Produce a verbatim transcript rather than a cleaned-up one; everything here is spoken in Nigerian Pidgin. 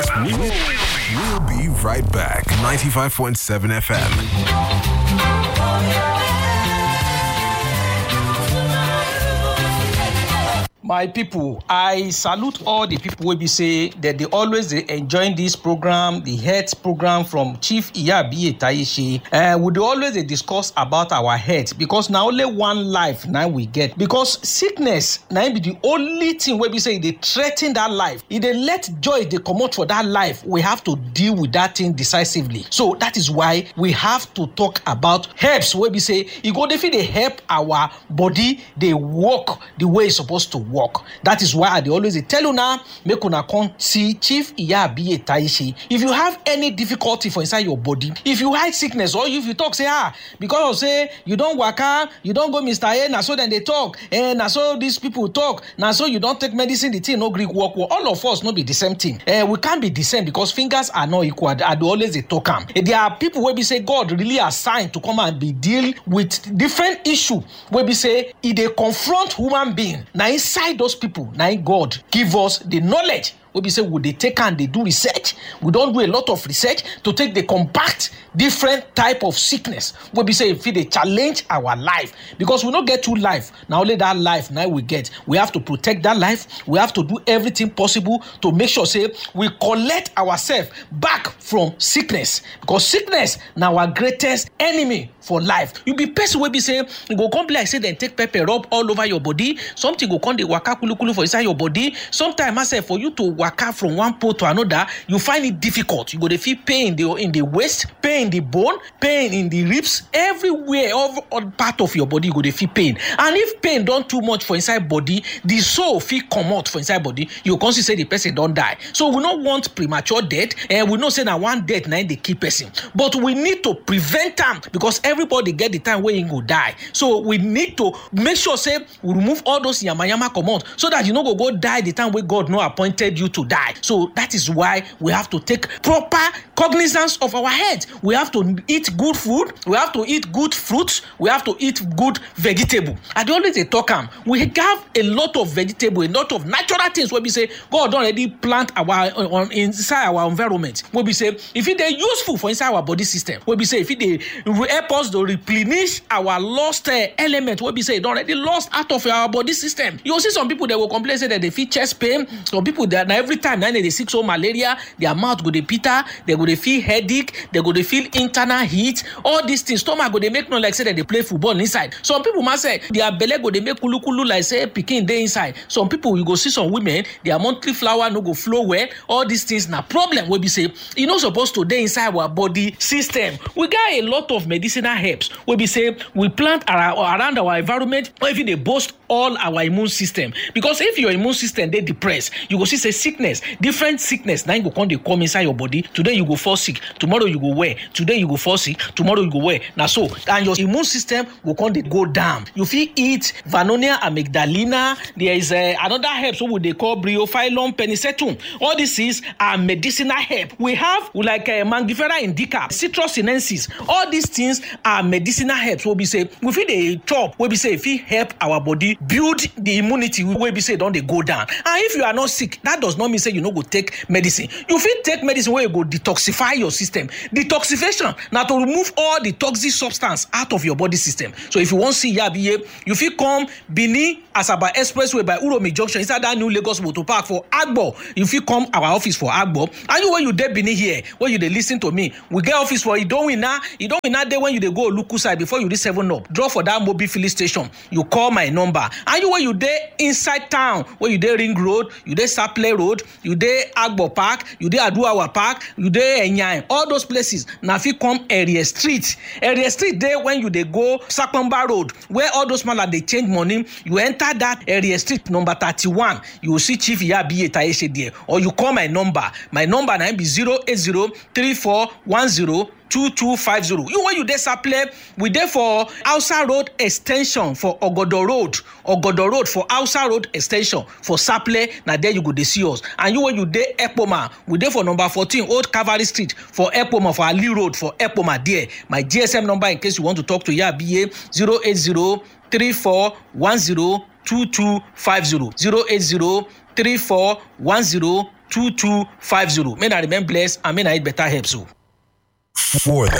We'll, we'll be right back. ninety-five point seven F M. My people, I salute all the people wey be say that they always dey enjoy this program, the health program from Chief Iyabiye Taishe. Uh, we dey always dey discuss about our health because na only one life na we get. Because sickness na be the only thing wey be say e dey threaten that life. E dey let joy dey comot for that life. We have to deal with that thing decisively. So that is why we have to talk about herbs wey be say e go definitely dey help our body dey work the way e suppose to work. That is why I dey always dey tell una make una come see Chief Iyabiye Taishe. If you have any difficulty for inside your body, if you hide sickness or if you talk say ah because of say you don waka, you don go Mister A, na so dem dey talk, eh na so these people talk, na so you don take medicine, the thing no gree work well. All of us no be the same thing. Eh we can't be the same because fingers are not equal. I dey always dey talk am. There are people wey be say God really assigned to come and be deal with different issue wey be say e dey confront human being. Na inside those people, now God give us the knowledge. We be say we dey take and they do research. We don't do a lot of research to take the compact different type of sickness. We be say if they challenge our life because we don't get two life. Now only that life now we get. We have to protect that life. We have to do everything possible to make sure say we collect ourselves back from sickness because sickness now our greatest enemy for life. You be person wey be say you go come be like say then take pepper rub all over your body. Something go come dey waka kulu kulu for inside your body. Sometimes I say for you to waka from one pole to another, you find it difficult. You go dey feel pain in the in the waist, pain in the bone, pain in the ribs, everywhere, all, all part of your body you go dey feel pain. And if pain don too much for inside body, the soul fit comot for inside body. You go come see say the person don die. So we no want premature death, and we know say na one death na dey kill person. But we need to prevent am because everybody get the time wey he go die. So we need to make sure say we remove all those yama yama comot so that you no go go die the time wey God no appointed you to die. So that is why we have to take proper cognizance of our health. We have to eat good food. We have to eat good fruits. We have to eat good vegetable. I dey always dey talk am. We have a lot of vegetable, a lot of natural things where we say God don already plant our on inside our environment. Where we say if it dey useful for inside our body system. Where we say if it dey help us to replenish our lost uh, element. Where we say it don already lost out of our body system. You will see some people that will complain say that they feel chest pain. Some people that now every time now they sick so malaria, their mouth go dey bitter, they go dey feel headache, they go dey feel internal heat. All these things, stomach go dey make no like say that they play football inside. Some people must say their belly go dey make kulu kulu like say pikin dey inside. Some people you go see some women their monthly flower no go flow well. All these things na problem wey be say e no supposed to dey inside our body system. We got a lot of medicinal herbs wey be say we plant around our environment or even dey boost all our immune system. Because if your immune system dey depressed, you go see say sickness, different sickness now go come dey come inside your body. Today you go fall sick, tomorrow you go well. Today you go fall sick, tomorrow you go well. Now so and your immune system go come dey go down. You fit eat Vernonia amygdalina. There is uh, another herb so we dey call Bryophyllum penicetum. All these is are medicinal herb. We have like uh, Mangifera indica, Citrus sinensis. All these things are medicinal herbs. We be say we fit dey chop. We be say if it help our body build the immunity. We be say don't they go down. And if you are not sick, that does not mean say you no go take medicine. You fit take medicine where you go detoxify your system. Detoxification now to remove all the toxic substance out of your body system. So if you want to see Iyabiye, you fit come Benin Asaba Expressway by Uromi Junction inside that new Lagos Motor Park for Agbo. You fit come our office for Agbo. And you when you dey Benin here, when you dey listen to me, we get office for Idowina. Idowina there when you dey go Oluku side before you reach seven up. Draw for that mobile filling station. You call my number. And you when you dey inside town, when you dey Ring Road, you dey Saple Road, you dey Agbo Park, you dey Aduawa Park, you dey Enyan. All those places na fit come Area Street. Area Street there when you dey go Sakpamba Road, where all those man dey change money. You enter that Area Street number thirty-one. You will see Chief Iyabiye Taishe there. Or you call my number. My number na be zero eight zero three four one zero two two five zero. You when you dey Saple, we dey for Hausa Road Extension for Ogodo Road. Ogodo Road for Hausa Road Extension for Saple. Now there you go dey see us. And you when you dey Epoma, we dey for number fourteen Old Cavalry Street for Epoma for Ali Road for Epoma there. My G S M number in case you want to talk to Iyabiye zero eight zero three four one zero two two five zero. zero eight zero three four one zero two two five zero. May I remain blessed and may I eat better help so. For the